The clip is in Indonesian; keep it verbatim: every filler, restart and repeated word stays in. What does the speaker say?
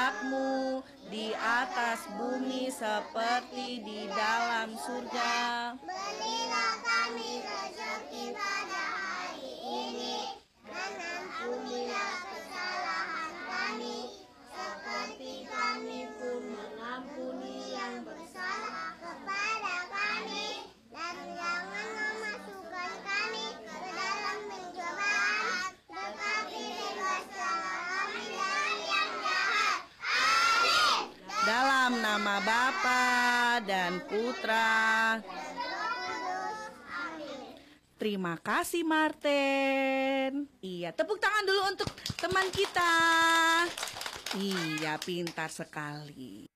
kehendakmu di atas bumi seperti di dalam surga. Berilah kami rezeki pada hari ini, dan ampunilah kesalahan kami, seperti kami pun mengampuni yang bersalah kepada kami. Dan jangan memasukkan kami ke dalam pencobaan, tetapi bebaskanlah kami dari yang jahat. Amin. Dalam nama Bapa dan Putra. Terima kasih Martin. Iya, tepuk tangan dulu untuk teman kita. Iya, pintar sekali.